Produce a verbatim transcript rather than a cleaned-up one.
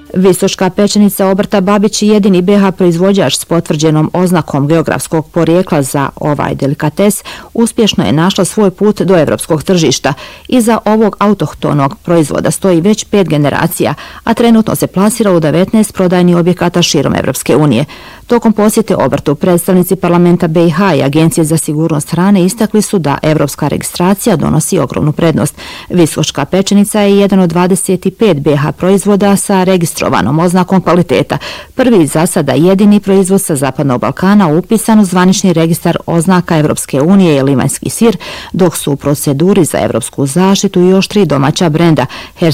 Visočka pečenica obrta Babić je jedini B iH proizvođač s potvrđenom oznakom geografskog porijekla za ovaj delikates, uspješno je našla svoj put do evropskog tržišta. Iza ovog autohtonog proizvoda stoji već pet generacija, a trenutno se plasira u devetnaest prodajnih objekata širom Evropske unije. Tokom posjete obrtu predstavnici parlamenta B iH i Agencije za sigurnost hrane istakli su da evropska registracija donosi ogromnu prednost. Visočka pečenica je jedan od dvadeset pet B iH proizvoda sa registrovanom oznakom kvaliteta. Prvi za sada jedini proizvod sa Zapadnog Balkana upisan u zvanični registar oznaka Evropske unije je livanjski sir, dok su u proceduri za evropsku zaštitu još tri domaća brenda